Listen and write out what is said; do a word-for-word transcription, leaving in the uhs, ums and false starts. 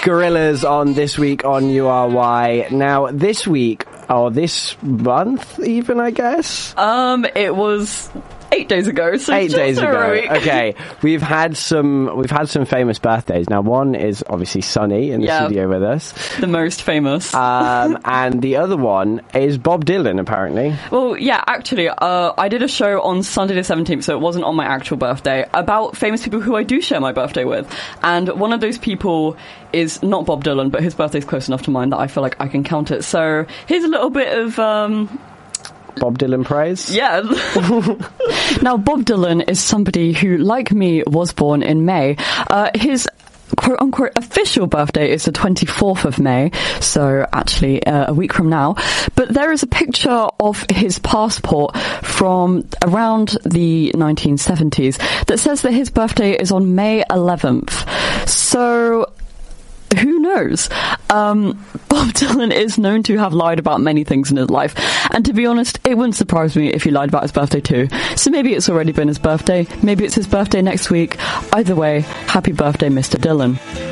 Gorillaz on This Week on U R Y. Now, this week, or this month even, I guess? Um, it was eight days ago, so Eight just days over ago. a week. Okay, we've had some we've had some famous birthdays. Now, one is obviously Sunny in the Yeah. studio with us. The most famous. Um, and the other one is Bob Dylan, apparently. Well, yeah, actually, uh, I did a show on Sunday the seventeenth, so it wasn't on my actual birthday, about famous people who I do share my birthday with. And one of those people is not Bob Dylan, but his birthday's close enough to mine that I feel like I can count it. So here's a little bit of... Um, Bob Dylan praise? Yeah. Now, Bob Dylan is somebody who, like me, was born in May. Uh, his quote-unquote official birthday is the twenty-fourth of May, so actually uh, a week from now. But there is a picture of his passport from around the nineteen seventies that says that his birthday is on May eleventh. So... who knows? Um, Bob Dylan is known to have lied about many things in his life, and to be honest, it wouldn't surprise me if he lied about his birthday too. So maybe it's already been his birthday, maybe it's his birthday next week. Either way, happy birthday, Mister Dylan.